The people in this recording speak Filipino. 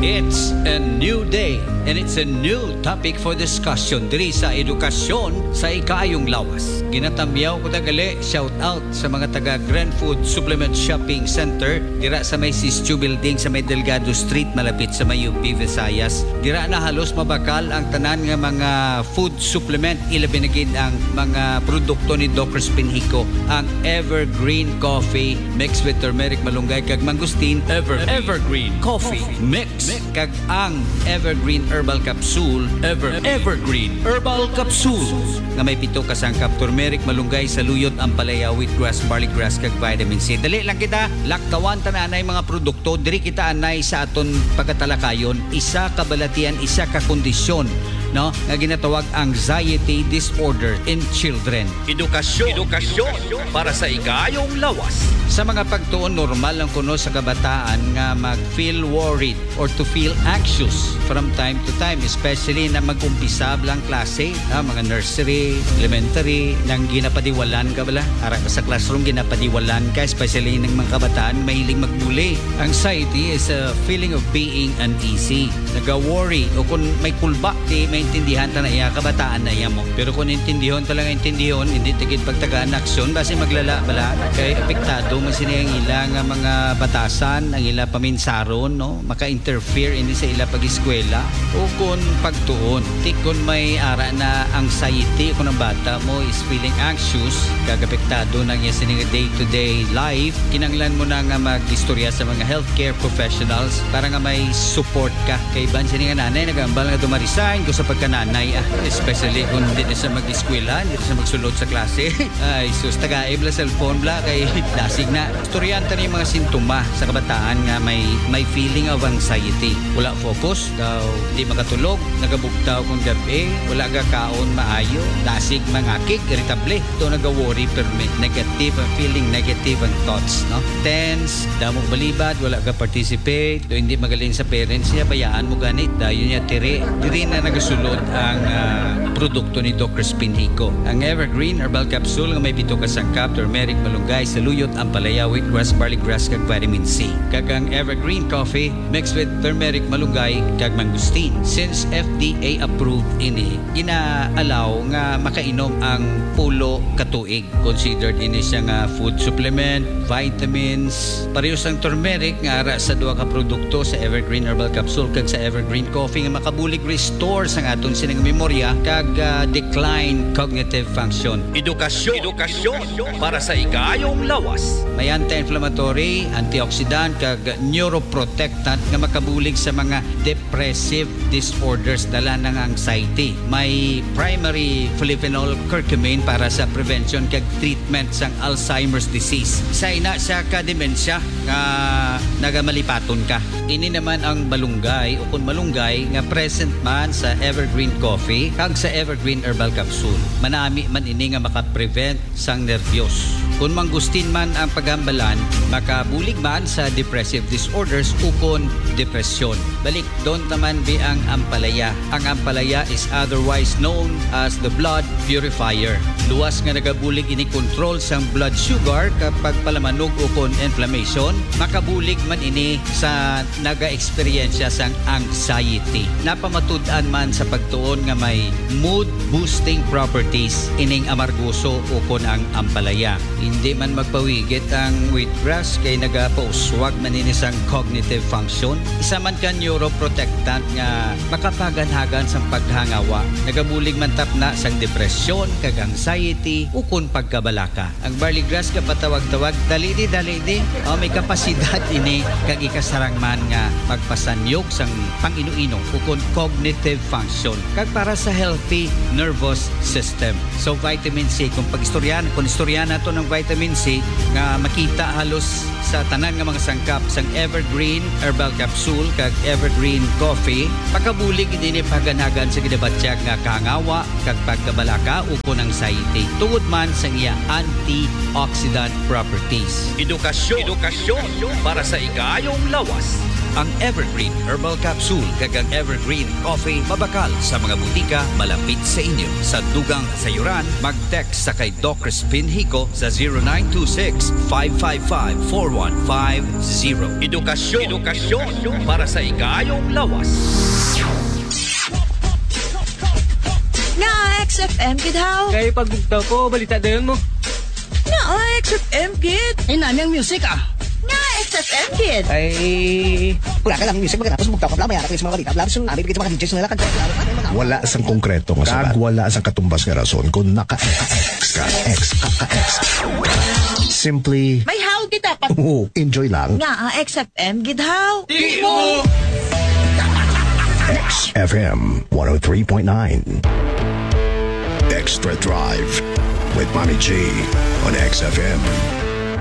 It's a new day and it's a new topic for discussion diri sa edukasyon sa ikayong lawas. Ginatamyaw ko tagali, shout out sa mga taga Grand Food Supplement Shopping Center dira sa may Sistu Building sa may Delgado Street malapit sa may UP Visayas. Dira na halos mabakal ang tanan nga mga food supplement, ilabi na gid ang mga produkto ni Dr. Spinhico, ang Evergreen Coffee mixed with turmeric, malunggay kag mangustin. Evergreen Coffee Mix kag ang Evergreen Herbal Capsule. Evergreen Herbal Capsule nga may 7 ka sangkap turmeric, malunggay, saluyot, ampalaya, wheatgrass, barley grass kag vitamin C. Dali lang kita laktawan tananay mga produkto diri kita anay sa aton pagkatalakayon. Isa ka balatian, isa ka kondisyon nga ginatawag anxiety disorder in children. Edukasyon para sa ikayong lawas. Sa mga pagtuon, normal lang kuno sa kabataan nga mag-feel worried or to feel anxious from time to time, especially na mag-umpisa lang klase, mga nursery, elementary, nang ginapadiwalan ka bala. Ara sa classroom, ginapadiwalan ka, especially ng mga kabataan, mahiling magbuli. Anxiety is a feeling of being uneasy. Naga-worry o kung may kulba, maintindihan ta na iya, kabataan na iya mo. Pero kung intindihon talaga hindi tigid pagtagaan aksyon, basi maglala bala, kay apektado man sila ang ilang mga batasan, ang ilang paminsaron, maka-interfere hindi sa ilang pag-eskwela o kung pagtuon. Kung may ara na anxiety kung ang bata mo is feeling anxious, kagapektado na niya sa day-to-day life, kinanglan mo na nga mag-istorya sa mga healthcare professionals para nga may support ka. Kay ban sila nga nanay, nagambal nga dumarisign ko sa pagkananay, especially kung hindi na siya mag-eskwela, hindi na siya magsulod sa klase. Ay, sus, tagaib la cellphone bla, kay dasig na. Istoryan ta na yung mga sintoma sa kabataan nga may feeling of anxiety. Wala focus, daw hindi makatulog, nagabugtaw kung gabi, wala gakaon maayo, dasig mangakig, irritable. Ito nag-worry, pero negative, feeling negative ang thoughts, tense, damog balibad, wala ka participate, do hindi magaling sa parents niya, bayaan mo ganit, dayon niya tiri na nagasulod ang produkto ni Dr. Spinhico. Ang Evergreen Herbal Capsule nga may 7 ka sangkap, turmeric, malunggay, saluyot, ampalaya, wheatgrass, barley grass kag vitamin C. Kag ang Evergreen Coffee mixed with turmeric, malunggay kag mangustin. Since FDA approved ini, gina-allow nga makainom ang pulo katuig. Considered ini siya nga food supplement, vitamins. Parehas ang turmeric nga ara sa 2 ka produkto sa Evergreen Herbal Capsule kag sa Evergreen Coffee nga makabulig restore sa aton sinang memorya kag decline cognitive function. Edukasyon para sa ikayong lawas. May anti-inflammatory, antioxidant kag neuroprotectant nga makabulig sa mga depressive disorders dala ng anxiety. May primary polyphenol curcumin para sa prevention kag treatment sang Alzheimer's disease. Sa ina sa kademensya nga nagamalipaton ka. Ini naman ang malunggay o kung malunggay nga present man sa Evergreen Coffee kag sa Evergreen Herbal Capsule. Manami man ini nga makaprevent sang nervyos. Kung mangustin man ang pagambalan, makabulig man sa depressive disorders ukon depresyon. Balik doon naman bi ang ampalaya. Ang ampalaya is otherwise known as the blood purifier. Luwas nga nagabulig ini control sang blood sugar kapag palamanog ukon inflammation. Makabulig man ini sa naga-eksperyensya sang anxiety. Napamatud-an man sa pagtuon nga may mood boosting properties ining amargoso ukon ang ampalaya. Hindi man magpawigit ang wheatgrass kay nagapauswag man ini sang cognitive function. Isa man ka neuroprotectant nga makapaganhagan sang paghangawa. Nagabulig man tapna sang depresyon kag anxiety ukon pagkabalaka. Ang barley grass kapatawag-tawag dalidi may kapasidad ini kag ikasarang man nga magpasanyog sang pang-ino-ino ukon cognitive function kag para sa healthy nervous system. So vitamin C, kung istoryan nato ng vitamin C nga makita halos sa tanan nga mga sangkap sang Evergreen Herbal Capsule kag Evergreen Coffee, pagkabulig dinhi paganagan sa gidabatyag nga kangawa kag pagkabalaka ukon anxiety tungod man sa iya antioxidant properties. Edukasyon para sa ikayong lawas. ang Evergreen Herbal Capsule kag ang Evergreen Coffee mabakal sa mga butika malapit sa inyo. Sa dugang sayuran, mag-text sa kay Doc Crispin Hico sa 0926-555-4150. Edukasyon para sa ikayong lawas. Nga XFM gid haw. Kaya pagbugtaw ko, balita dayon mo. Nga XFM gid. Ay, nami ang music ah. Nga XFM gid. Ay, wala ka lang music magkatapos mugtaw ka blamay anak sa mga balita. Blabs yung namin bigit sa mga DJs nila kag Wala sang konkreto nga sabat. Wala sang katumbas nga rason kung naka-X ka. Simply, May haw gid dapat. enjoy lang. Nga XFM gid haw. FM 103.9. Extra Drive with Mommy G on XFM.